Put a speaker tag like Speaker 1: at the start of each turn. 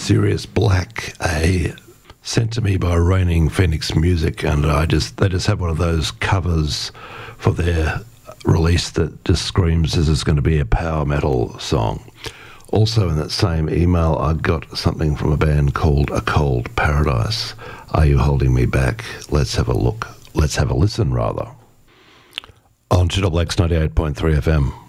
Speaker 1: Sirius Black, sent to me by Raining Phoenix Music, and they just have one of those covers for their release that just screams as it's going to be a power metal song. Also in that same email, I got something from a band called A Cold Paradise. Are You Holding Me Back? Let's have a look. Let's have a listen, rather. On Triple X 98.3 FM.